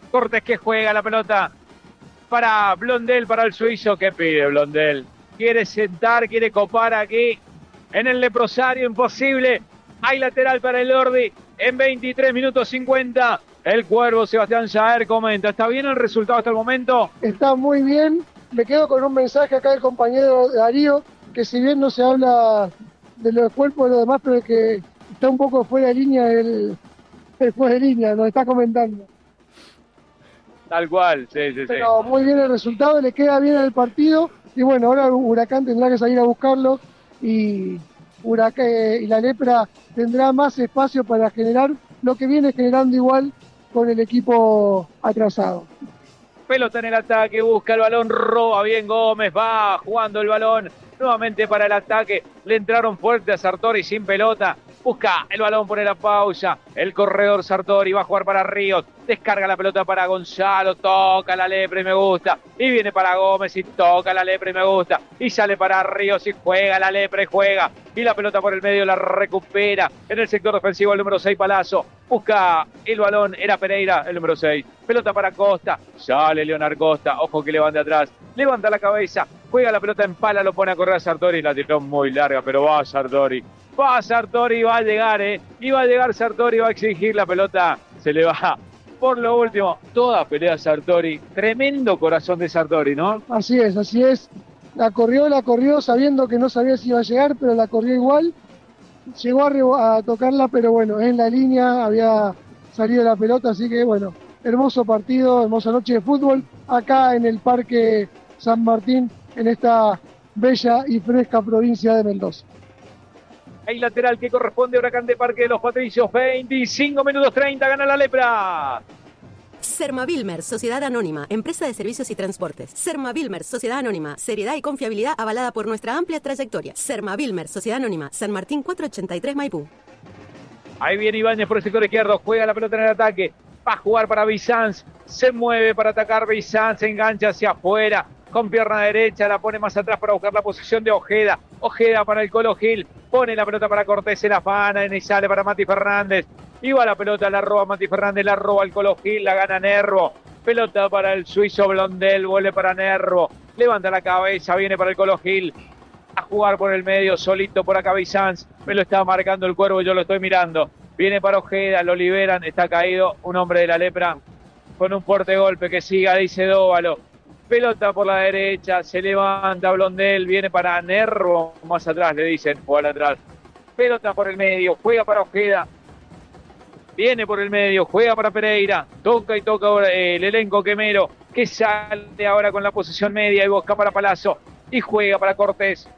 Cortés que juega la pelota para Blondel, para el suizo. ¿Qué pide Blondel? Quiere sentar, quiere copar aquí en el leprosario, imposible. Hay lateral para el Lordi en 23 minutos 50. El Cuervo Sebastián Saer comenta, ¿está bien el resultado hasta el momento? Está muy bien. Me quedo con un mensaje acá del compañero Darío, que si bien no se habla de los cuerpos de los demás, pero que está un poco fuera de línea el fuera de línea, nos está comentando. Tal cual, sí. Pero muy bien el resultado, le queda bien el partido, y bueno, ahora Huracán tendrá que salir a buscarlo, y la Lepra tendrá más espacio para generar lo que viene generando igual con el equipo atrasado. Pelota en el ataque, busca el balón, roba bien Gómez, va jugando el balón nuevamente para el ataque. Le entraron fuerte a Sartori sin pelota. Busca el balón, pone la pausa. El corredor Sartori va a jugar para Ríos. Descarga la pelota para Gonzalo. Toca la Lepra y me gusta. Y viene para Gómez y toca la Lepra y me gusta. Y sale para Ríos y juega la Lepra y juega. Y la pelota por el medio la recupera. En el sector defensivo el número 6 Palazzo. Busca el balón. Era Pereira, el número 6. Pelota para Costa. Sale Leonard Costa. Ojo que levanta atrás. Levanta la cabeza. Juega la pelota en pala. Lo pone a correr a Sartori. La tiró muy larga, pero va Sartori. Va Sartori, va a llegar, y va a llegar Sartori, va a exigir la pelota, se le va. Por lo último, toda pelea Sartori, tremendo corazón de Sartori, ¿no? Así es. La corrió sabiendo que no sabía si iba a llegar, pero la corrió igual. Llegó a tocarla, pero bueno, en la línea había salido la pelota, así que bueno, hermoso partido, hermosa noche de fútbol, acá en el Parque San Martín, en esta bella y fresca provincia de Mendoza. Hay lateral que corresponde a Huracán de Parque de los Patricios. 25 minutos 30, gana la Lepra. Sermavilmer, Sociedad Anónima, Empresa de Servicios y Transportes. Sermavilmer, Sociedad Anónima, seriedad y confiabilidad avalada por nuestra amplia trayectoria. Sermavilmer, Sociedad Anónima, San Martín 483 Maipú. Ahí viene Ibáñez por el sector izquierdo, juega la pelota en el ataque. Va a jugar para Bizanz, se mueve para atacar Bizanz, se engancha hacia afuera. Con pierna derecha, la pone más atrás para buscar la posición de Ojeda. Ojeda para el Colo Gil. Pone la pelota para Cortés, se la afana y sale para Mati Fernández. Iba la pelota, la roba Mati Fernández, la roba el Colo Gil, la gana Nervo. Pelota para el suizo Blondel, vuelve para Nervo. Levanta la cabeza, viene para el Colo Gil. A jugar por el medio, solito por acá Bizanz. Me lo está marcando el Cuervo, yo lo estoy mirando. Viene para Ojeda, lo liberan, está caído un hombre de la Lepra. Con un fuerte golpe que siga, dice Dóvalo. Pelota por la derecha, se levanta Blondel, viene para Nervo, más atrás le dicen, juega atrás. Pelota por el medio, juega para Ojeda. Viene por el medio, juega para Pereira. Toca el elenco quemero, que sale ahora con la posición media y busca para Palazzo. Y juega para Cortés.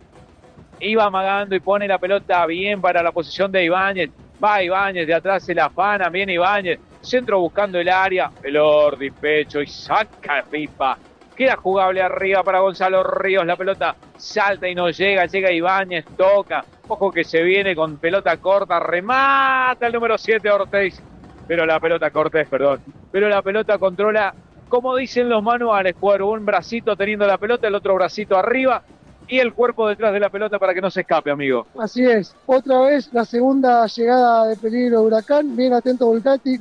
Iba amagando y pone la pelota bien para la posición de Ibáñez. Va Ibáñez, de atrás se la afana, viene Ibáñez. Centro buscando el área, el Ordi, pecho y saca pipa. Queda jugable arriba para Gonzalo Ríos, la pelota salta y no llega Ibáñez, toca. Ojo que se viene con pelota corta, remata el número 7 Ortiz. Pero la pelota controla, como dicen los manuales, Cuervo, un bracito teniendo la pelota, el otro bracito arriba y el cuerpo detrás de la pelota para que no se escape, amigo. Así es, otra vez la segunda llegada de peligro de Huracán, bien atento Volcati.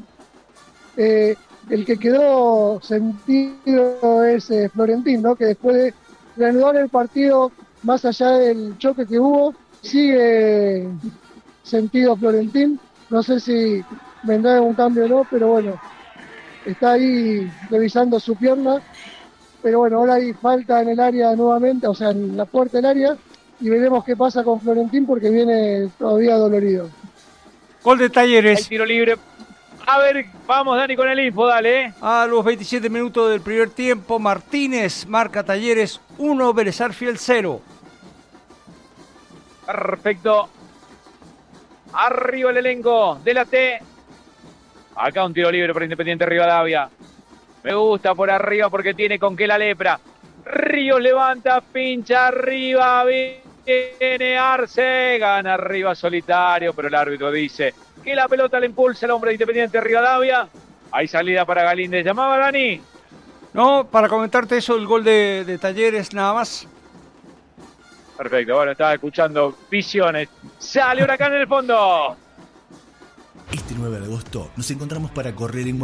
El que quedó sentido es Florentín, ¿no? Que después de reanudar el partido, más allá del choque que hubo, sigue sentido Florentín. No sé si vendrá un cambio o no, pero bueno, está ahí revisando su pierna. Pero bueno, ahora hay falta en el área nuevamente, o sea, en la puerta del área, y veremos qué pasa con Florentín porque viene todavía dolorido. Gol de Talleres. Hay tiro libre. A ver, vamos Dani con el info, dale. A los 27 minutos del primer tiempo, Martínez marca Talleres 1, Vélez Sarsfield 0. Perfecto. Arriba el elenco de la T. Acá un tiro libre para Independiente Rivadavia. Me gusta por arriba porque tiene con qué la Lepra. Ríos levanta, pincha arriba, viene Arce, gana arriba solitario, pero el árbitro dice que la pelota le impulsa al hombre de Independiente Rivadavia. Hay salida para Galíndez. ¿Llamaba Dani? No, para comentarte eso, el gol de Talleres nada más. Perfecto, bueno, estaba escuchando visiones. Sale Huracán en el fondo. Este 9 de agosto nos encontramos para correr en